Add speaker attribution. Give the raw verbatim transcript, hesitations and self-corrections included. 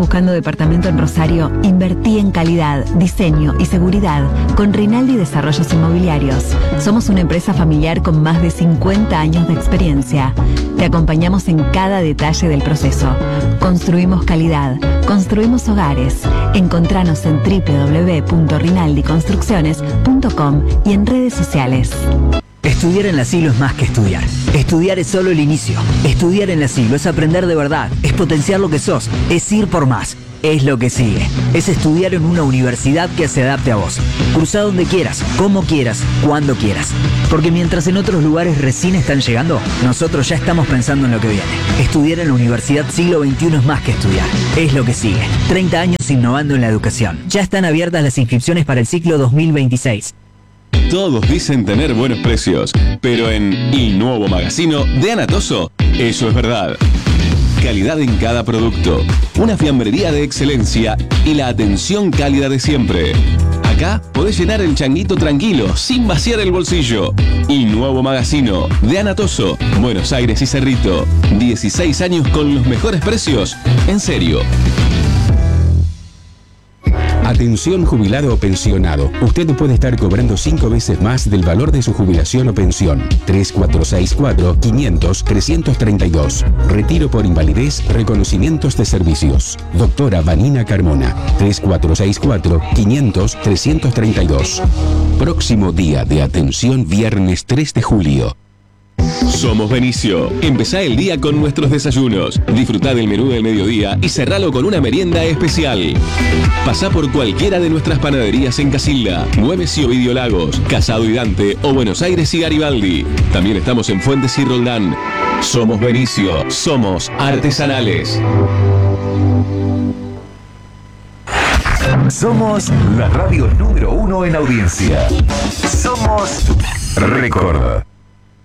Speaker 1: buscando departamento en Rosario? Invertí en calidad, diseño y seguridad con Rinaldi Desarrollos Inmobiliarios. Somos una empresa familiar con más de cincuenta años de experiencia. Te acompañamos en cada detalle del proceso. Construimos calidad, construimos hogares. Encontranos en doble u doble u doble u punto rinaldi construcciones punto com y en redes sociales.
Speaker 2: Estudiar en la Siglo es más que estudiar. Estudiar es solo el inicio. Estudiar en la Siglo es aprender de verdad, es potenciar lo que sos, es ir por más. Es lo que sigue. Es estudiar en una universidad que se adapte a vos. Cruza donde quieras, como quieras, cuando quieras. Porque mientras en otros lugares recién están llegando, nosotros ya estamos pensando en lo que viene. Estudiar en la Universidad Siglo veintiuno es más que estudiar. Es lo que sigue. treinta años innovando en la educación. Ya están abiertas las inscripciones para el ciclo dos mil veintiséis.
Speaker 3: Todos dicen tener buenos precios, pero en Il Nuovo Magazzino de Anatoso, eso es verdad. Calidad en cada producto, una fiambrería de excelencia y la atención cálida de siempre. Acá podés llenar el changuito tranquilo, sin vaciar el bolsillo. Il Nuovo Magazzino de Anatoso, Buenos Aires y Cerrito. dieciséis años con los mejores precios. En serio.
Speaker 4: Atención jubilado o pensionado. Usted puede estar cobrando cinco veces más del valor de su jubilación o pensión. tres cuatro seis cuatro, quinientos, trescientos treinta y dos. Retiro por invalidez, reconocimientos de servicios. Doctora Vanina Carmona. tres cuatro seis cuatro, quinientos, trescientos treinta y dos. Próximo día de atención, viernes tres de julio.
Speaker 3: Somos Benicio. Empezá el día con nuestros desayunos. Disfrutá del menú del mediodía y cerralo con una merienda especial. Pasá por cualquiera de nuestras panaderías en Casilda, Güemes y Ovidio Lagos, Casado y Dante o Buenos Aires y Garibaldi. También estamos en Fuentes y Roldán. Somos Benicio. Somos artesanales.
Speaker 5: Somos la radio número uno en audiencia. Somos Record.